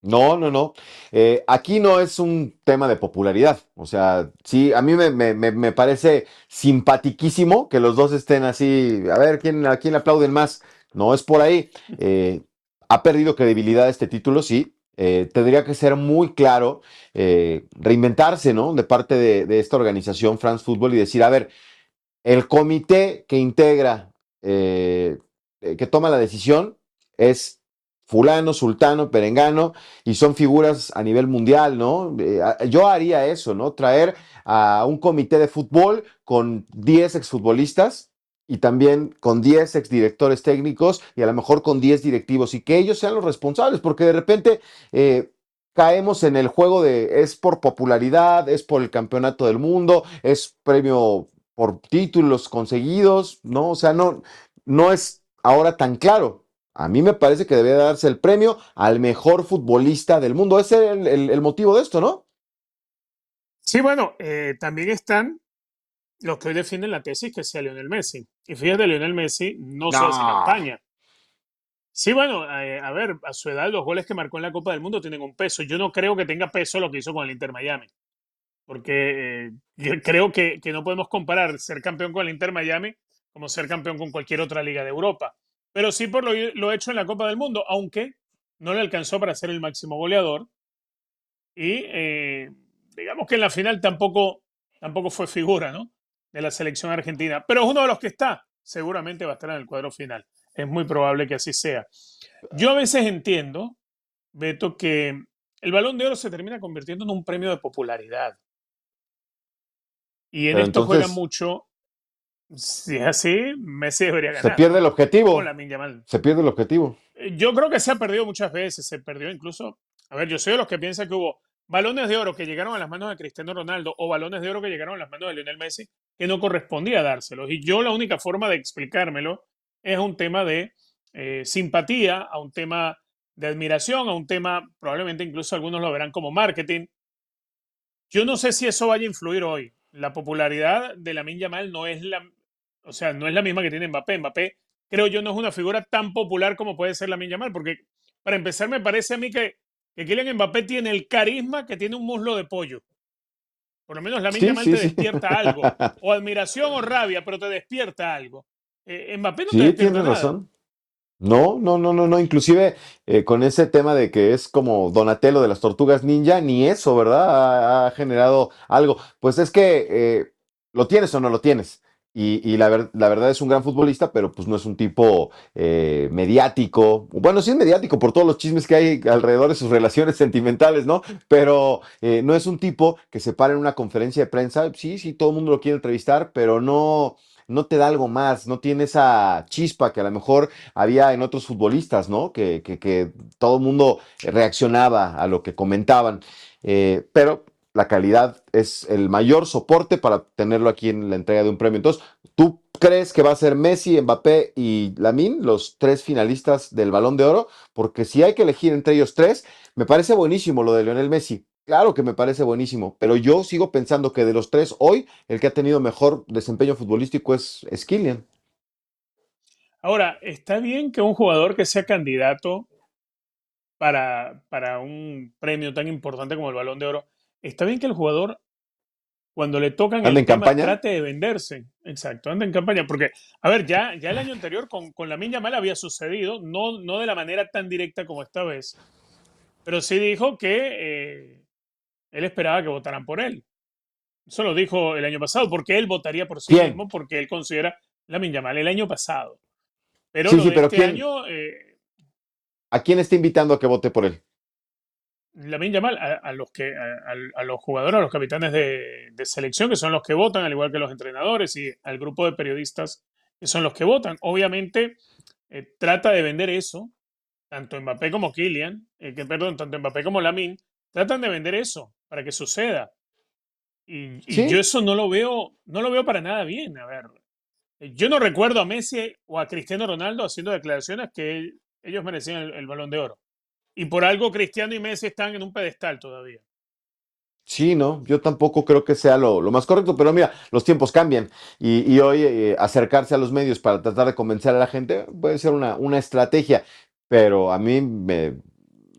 No, no, no. Aquí no es un tema de popularidad. O sea, sí, a mí me parece simpatiquísimo que los dos estén así. A ver, a quién le aplauden más? No es por ahí. Ha perdido credibilidad este título, sí. Tendría que ser muy claro, reinventarse, ¿no? De parte de esta organización, France Football, y decir, a ver, el comité que integra, que toma la decisión, es fulano, sultano, perengano, y son figuras a nivel mundial, ¿no? Yo haría eso, ¿no? Traer a un comité de fútbol con 10 exfutbolistas y también con 10 exdirectores técnicos y a lo mejor con 10 directivos y que ellos sean los responsables, porque de repente caemos en el juego de es por popularidad, es por el campeonato del mundo, es premio por títulos conseguidos, ¿no? O sea, no es ahora tan claro. A mí me parece que debe darse el premio al mejor futbolista del mundo. Ese es el motivo de esto, ¿no? Sí, bueno, también están los que hoy defienden la tesis que sea Lionel Messi. Y fíjate, Lionel Messi no solo hace No. campaña. Sí, bueno, a ver, a su edad los goles que marcó en la Copa del Mundo tienen un peso. Yo no creo que tenga peso lo que hizo con el Inter Miami, porque yo creo que no podemos comparar ser campeón con el Inter Miami como ser campeón con cualquier otra liga de Europa. Pero sí por lo hecho en la Copa del Mundo, aunque no le alcanzó para ser el máximo goleador. Y digamos que en la final tampoco fue figura, ¿no? De la selección argentina. Pero es uno de los que está. Seguramente va a estar en el cuadro final. Es muy probable que así sea. Yo a veces entiendo, Beto, que el Balón de Oro se termina convirtiendo en un premio de popularidad. Y en Pero esto juega entonces mucho. Si es así, Messi debería se ganar, pierde el ¿no? O objetivo. Lamine Yamal. Se pierde el objetivo. Yo creo que se ha perdido muchas veces, se perdió incluso. A ver, yo soy de los que piensan que hubo balones de oro que llegaron a las manos de Cristiano Ronaldo o balones de oro que llegaron a las manos de Lionel Messi que no correspondía dárselos. Y yo la única forma de explicármelo es un tema de simpatía, a un tema de admiración, a un tema, probablemente incluso algunos lo verán como marketing. Yo no sé si eso vaya a influir hoy. La popularidad de Lamine Yamal no es o sea, no es la misma que tiene Mbappé. Mbappé, creo yo, no es una figura tan popular como puede ser Lamine Yamal, porque para empezar me parece a mí que Kylian Mbappé tiene el carisma que tiene un muslo de pollo. Por lo menos Lamine Sí, Yamal sí, te sí. despierta algo, o admiración o rabia, pero te despierta algo. Mbappé no te Sí, despierta tienes nada. razón. No, no, no, no, no. Inclusive con ese tema de que es como Donatello de las Tortugas Ninja, ni eso, ¿verdad? Ha generado algo. Pues es que lo tienes o no lo tienes. Y la verdad es un gran futbolista, pero pues no es un tipo mediático. Bueno, sí es mediático por todos los chismes que hay alrededor de sus relaciones sentimentales, ¿no? Pero no es un tipo que se para en una conferencia de prensa. Sí, sí, todo el mundo lo quiere entrevistar, pero no te da algo más, no tiene esa chispa que a lo mejor había en otros futbolistas, ¿no? Que todo el mundo reaccionaba a lo que comentaban. Pero la calidad es el mayor soporte para tenerlo aquí en la entrega de un premio. Entonces, ¿tú crees que va a ser Messi, Mbappé y Lamine los tres finalistas del Balón de Oro? Porque si hay que elegir entre ellos tres, me parece buenísimo lo de Lionel Messi. Claro que me parece buenísimo, pero yo sigo pensando que de los tres hoy, el que ha tenido mejor desempeño futbolístico es Kylian. Ahora, está bien que un jugador que sea candidato para un premio tan importante como el Balón de Oro, está bien que el jugador cuando le tocan ¿Anda el en tema, campaña? trate de venderse. Exacto, anda en campaña. Porque, a ver, ya el año anterior con la Yamal había sucedido, no de la manera tan directa como esta vez, pero sí dijo que él esperaba que votaran por él. Eso lo dijo el año pasado, porque él votaría por sí ¿Quién? mismo, porque él considera la Yamal el año pasado. Pero Sí, lo sí, de pero este ¿quién? año, ¿A quién está invitando a que vote por él? Lamine Yamal, a los jugadores, a los capitanes de selección, que son los que votan, al igual que los entrenadores, y al grupo de periodistas, que son los que votan. Obviamente, trata de vender eso, tanto Mbappé como Kylian, perdón, tanto Mbappé como Lamine, tratan de vender eso para que suceda. Y yo Sí, eso no lo veo para nada bien. A ver, yo no recuerdo a Messi o a Cristiano Ronaldo haciendo declaraciones que ellos merecían el Balón de Oro. Y por algo Cristiano y Messi están en un pedestal todavía. sí, no, yo tampoco creo que sea lo más correcto, pero mira, los tiempos cambian y hoy acercarse a los medios para tratar de convencer a la gente puede ser una estrategia, pero a mí